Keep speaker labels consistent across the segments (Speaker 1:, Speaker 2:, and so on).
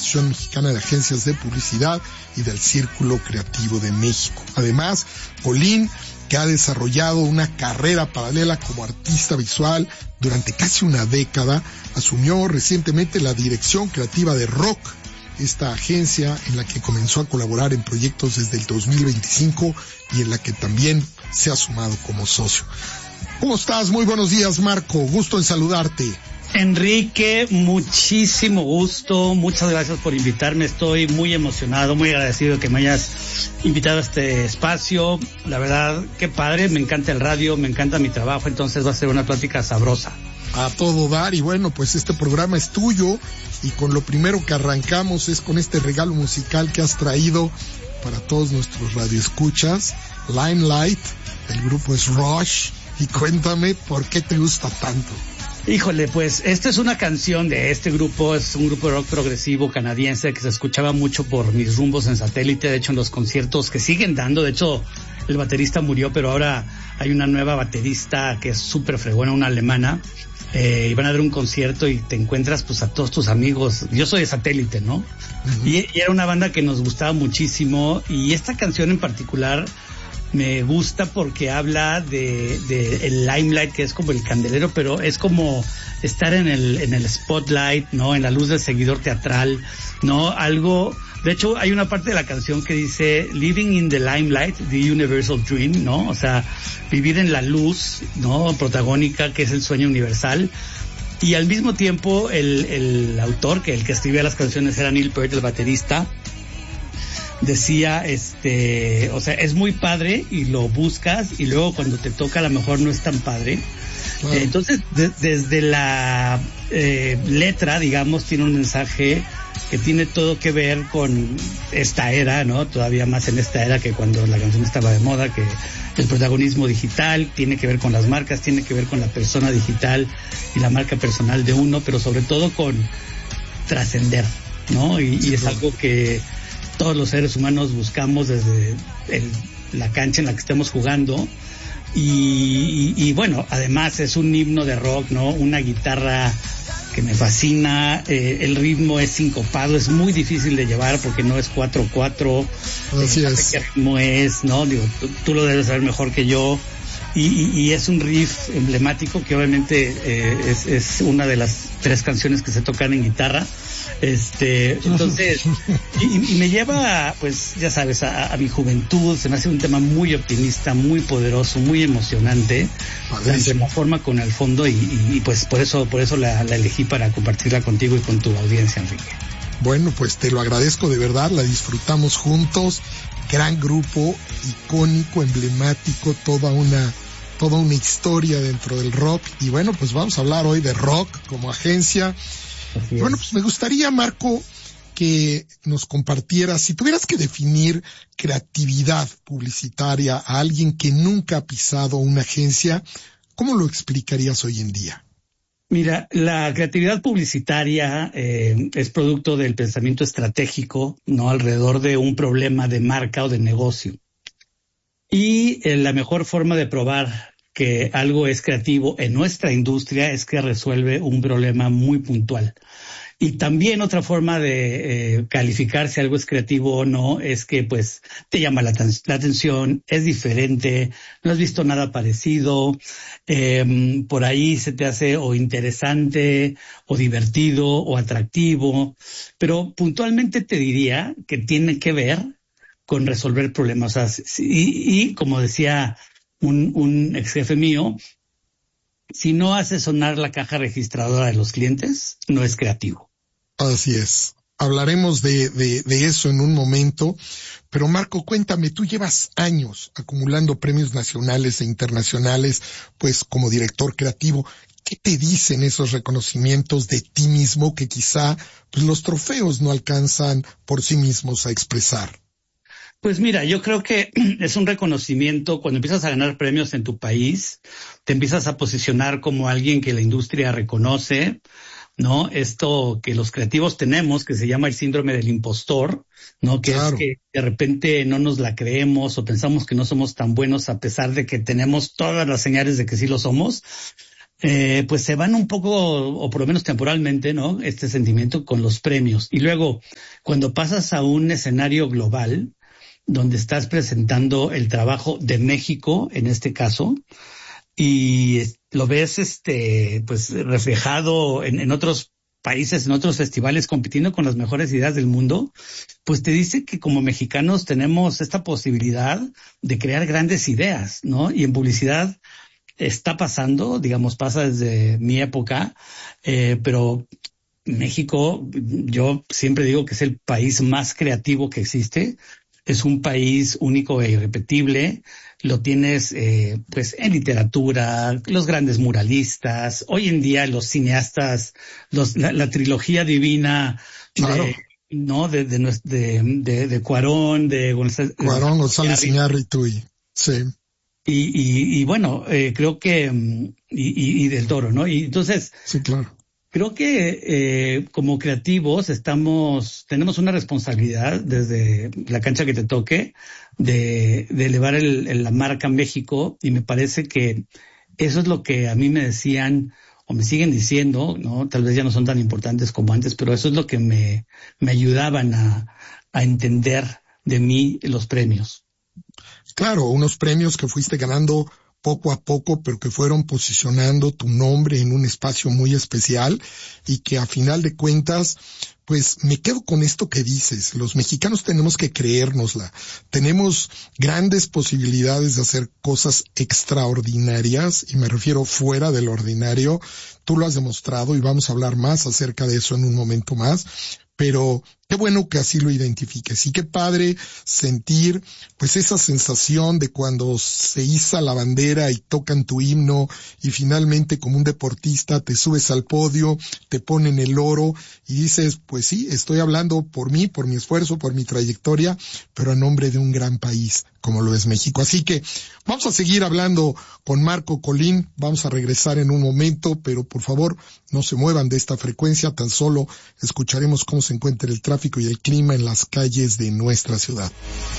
Speaker 1: Asociación Mexicana de Agencias de Publicidad y del Círculo Creativo de México. Además, Colín, que ha desarrollado una carrera paralela como artista visual durante casi una década, asumió recientemente la dirección creativa de Rock, esta agencia en la que comenzó a colaborar en proyectos desde el 2025 y en la que también se ha sumado como socio. ¿Cómo estás? Muy buenos días, Marco. Gusto en saludarte.
Speaker 2: Enrique, muchísimo gusto. Muchas gracias por invitarme. Estoy muy emocionado, muy agradecido de que me hayas invitado a este espacio. La verdad, qué padre. Me encanta el radio, me encanta mi trabajo. Entonces va a ser una plática sabrosa.
Speaker 1: A todo dar. Y bueno, pues este programa es tuyo. Y con lo primero que arrancamos es con este regalo musical que has traído para todos nuestros radioescuchas. Limelight, el grupo es Rush. Y cuéntame por qué te gusta tanto.
Speaker 2: Híjole, pues esta es una canción de este grupo, es un grupo de rock progresivo canadiense que se escuchaba mucho por mis rumbos en satélite, de hecho en los conciertos que siguen dando, de hecho el baterista murió, pero ahora hay una nueva baterista que es súper fregona, una alemana, y van a dar un concierto y te encuentras pues a todos tus amigos. Yo soy de satélite, ¿no? Uh-huh. Y era una banda que nos gustaba muchísimo, y esta canción en particular me gusta porque habla de el limelight, que es como el candelero, pero es como estar en el spotlight, ¿no? En la luz del seguidor teatral, ¿no? Algo, de hecho hay una parte de la canción que dice living in the limelight, the universal dream, ¿no? O sea, vivir en la luz, ¿no? Protagónica, que es el sueño universal. Y al mismo tiempo el autor, que el que escribía las canciones era Neil Peart, el baterista, decía, o sea, es muy padre y lo buscas y luego cuando te toca a lo mejor no es tan padre. Claro. Entonces, desde la letra, digamos, tiene un mensaje que tiene todo que ver con esta era, ¿no? Todavía más en esta era que cuando la canción estaba de moda, que el protagonismo digital tiene que ver con las marcas, tiene que ver con la persona digital y la marca personal de uno, pero sobre todo con trascender, ¿no? Y es algo que todos los seres humanos buscamos desde la cancha en la que estemos jugando. Y bueno, además es un himno de rock, ¿no? Una guitarra que me fascina, el ritmo es sincopado, es muy difícil de llevar porque no es 4/4.
Speaker 1: Así
Speaker 2: no
Speaker 1: es.
Speaker 2: sé qué ritmo es, ¿no? Digo, tú lo debes saber mejor que yo. Y es un riff emblemático que obviamente es una de las 3 canciones que se tocan en guitarra. Entonces, y me lleva, pues, ya sabes, a mi juventud. Se me hace un tema muy optimista, muy poderoso, muy emocionante, entre la forma con el fondo, y pues por eso la elegí para compartirla contigo y con tu audiencia, Enrique.
Speaker 1: Bueno, pues te lo agradezco de verdad, la disfrutamos juntos, gran grupo, icónico, emblemático, toda una historia dentro del rock. Y bueno, pues vamos a hablar hoy de Rock como agencia. Bueno, pues me gustaría, Marco, que nos compartieras, si tuvieras que definir creatividad publicitaria a alguien que nunca ha pisado una agencia, ¿cómo lo explicarías hoy en día?
Speaker 2: Mira, la creatividad publicitaria es producto del pensamiento estratégico, ¿no? Alrededor de un problema de marca o de negocio. Y la mejor forma de probar que algo es creativo en nuestra industria es que resuelve un problema muy puntual. Y también otra forma de calificar si algo es creativo o no es que pues te llama la atención, es diferente, no has visto nada parecido, por ahí se te hace o interesante o divertido o atractivo, pero puntualmente te diría que tiene que ver con resolver problemas. O sea, y como decía un ex jefe mío, si no hace sonar la caja registradora de los clientes, no es creativo.
Speaker 1: Así es. Hablaremos de eso en un momento. Pero Marco, cuéntame, tú llevas años acumulando premios nacionales e internacionales, pues como director creativo. ¿Qué te dicen esos reconocimientos de ti mismo que quizá pues, los trofeos no alcanzan por sí mismos a expresar?
Speaker 2: Pues mira, yo creo que es un reconocimiento. Cuando empiezas a ganar premios en tu país, te empiezas a posicionar como alguien que la industria reconoce, ¿no? Esto que los creativos tenemos, que se llama el síndrome del impostor, ¿no? Que claro. Es que de repente no nos la creemos o pensamos que no somos tan buenos a pesar de que tenemos todas las señales de que sí lo somos. pues se van un poco, o por lo menos temporalmente, ¿no? Este sentimiento con los premios. Y luego, cuando pasas a un escenario global, donde estás presentando el trabajo de México, en este caso, y lo ves, pues reflejado en otros países, en otros festivales, compitiendo con las mejores ideas del mundo, pues te dice que como mexicanos tenemos esta posibilidad de crear grandes ideas, ¿no? Y en publicidad está pasando, digamos, pasa desde mi época, pero México, yo siempre digo que es el país más creativo que existe. Es un país único e irrepetible. Lo tienes, pues, en literatura, los grandes muralistas, hoy en día los cineastas, la trilogía divina,
Speaker 1: claro,
Speaker 2: de Cuarón, de
Speaker 1: González Iñárritu, sí.
Speaker 2: Y bueno, creo que, y del Toro, ¿no? Y entonces.
Speaker 1: Sí, claro.
Speaker 2: Creo que como creativos tenemos una responsabilidad desde la cancha que te toque de elevar la marca México, y me parece que eso es lo que a mí me decían o me siguen diciendo, ¿no? Tal vez ya no son tan importantes como antes, pero eso es lo que me ayudaban a entender de mí los premios.
Speaker 1: Claro, unos premios que fuiste ganando poco a poco, pero que fueron posicionando tu nombre en un espacio muy especial, y que a final de cuentas, pues me quedo con esto que dices. Los mexicanos tenemos que creérnosla. Tenemos grandes posibilidades de hacer cosas extraordinarias, y me refiero fuera del ordinario. Tú lo has demostrado y vamos a hablar más acerca de eso en un momento más. Pero qué bueno que así lo identifiques, y qué padre sentir pues esa sensación de cuando se iza la bandera y tocan tu himno, y finalmente como un deportista te subes al podio, te ponen el oro y dices, pues sí, estoy hablando por mí, por mi esfuerzo, por mi trayectoria, pero a nombre de un gran país como lo es México. Así que vamos a seguir hablando con Marco Colín, vamos a regresar en un momento, pero por favor no se muevan de esta frecuencia, tan solo escucharemos cómo se encuentra el tráfico y el clima en las calles de nuestra ciudad.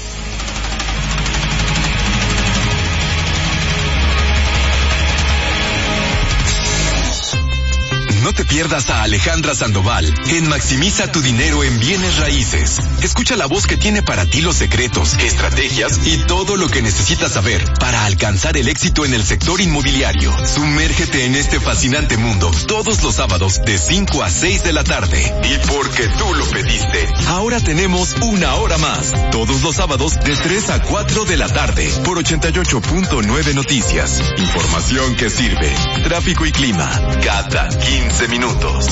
Speaker 3: No te pierdas a Alejandra Sandoval en Maximiza tu dinero en bienes raíces. Escucha la voz que tiene para ti los secretos, estrategias y todo lo que necesitas saber para alcanzar el éxito en el sector inmobiliario. Sumérgete en este fascinante mundo todos los sábados de 5 a 6 de la tarde. Y porque tú lo pediste, ahora tenemos una hora más. Todos los sábados de 3 a 4 de la tarde por 88.9 Noticias. Información que sirve. Tráfico y clima cada 15 minutos.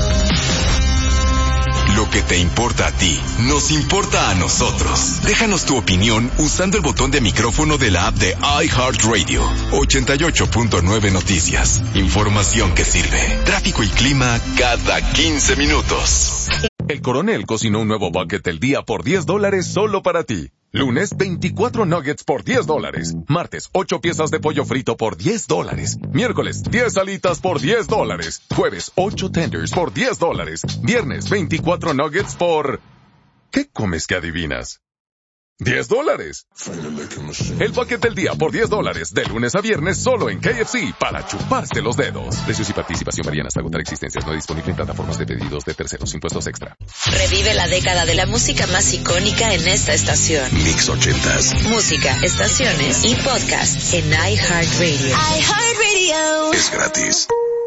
Speaker 3: Lo que te importa a ti, nos importa a nosotros. Déjanos tu opinión usando el botón de micrófono de la app de iHeartRadio. 88.9 Noticias. Información que sirve. Tráfico y clima cada 15 minutos.
Speaker 4: El Coronel cocinó un nuevo bucket del día por $10 solo para ti. Lunes, 24 nuggets por $10. Martes, 8 piezas de pollo frito por $10. Miércoles, 10 alitas por $10. Jueves, 8 tenders por $10. Viernes, 24 nuggets por... ¿Qué comes que adivinas? $10. El bucket del día por $10, de lunes a viernes solo en KFC, para chuparse los dedos. Precios y participación varían hasta agotar existencias. No disponible en plataformas de pedidos de terceros. Impuestos extra.
Speaker 5: Revive la década de la música más icónica en esta estación.
Speaker 3: Mix 80s.
Speaker 5: Música, estaciones y podcasts en iHeartRadio. iHeartRadio.
Speaker 3: Es gratis.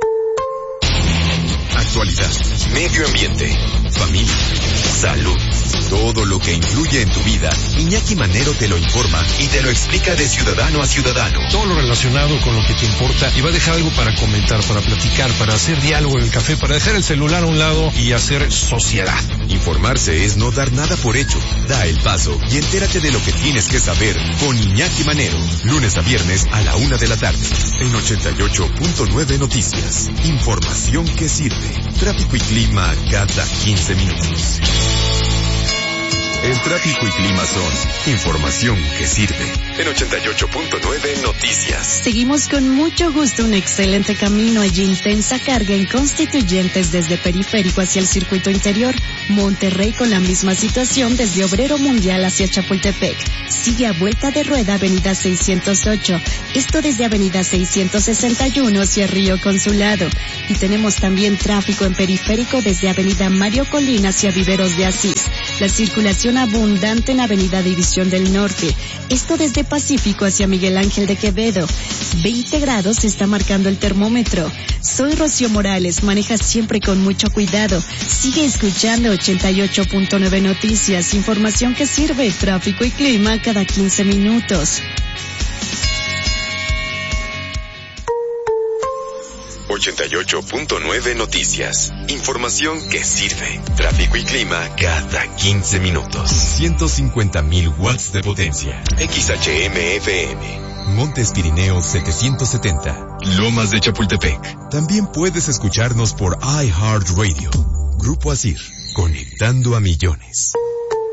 Speaker 3: Actualidad, medio ambiente, familia, salud. Todo lo que influye en tu vida, Iñaki Manero te lo informa y te lo explica de ciudadano a ciudadano.
Speaker 6: Todo lo relacionado con lo que te importa, y va a dejar algo para comentar, para platicar, para hacer diálogo en el café, para dejar el celular a un lado y hacer sociedad.
Speaker 3: Informarse es no dar nada por hecho. Da el paso y entérate de lo que tienes que saber con Iñaki Manero. Lunes a viernes a la 1 de la tarde. En 88.9 Noticias. Información que sirve. Tráfico y clima cada 15 minutos. El tráfico y clima son información que sirve. En 88.9 Noticias.
Speaker 7: Seguimos con mucho gusto un excelente camino. Hay intensa carga en Constituyentes desde Periférico hacia el circuito interior. Monterrey con la misma situación desde Obrero Mundial hacia Chapultepec. Sigue a vuelta de rueda Avenida 608. Esto desde Avenida 661 hacia Río Consulado. Y tenemos también tráfico en Periférico desde Avenida Mario Colina hacia Viveros de Asís. La circulación abundante en Avenida División del Norte. Esto desde Pacífico hacia Miguel Ángel de Quevedo. 20 grados se está marcando el termómetro. Soy Rocío Morales, maneja siempre con mucho cuidado. Sigue escuchando 88.9 Noticias, información que sirve, tráfico y clima cada 15 minutos.
Speaker 3: 88.9 Noticias. Información que sirve. Tráfico y clima cada 15 minutos. 150,000 watts de potencia. XHM-FM. Montes Pirineos 770. Lomas de Chapultepec. También puedes escucharnos por iHeartRadio. Grupo Asir. Conectando a millones.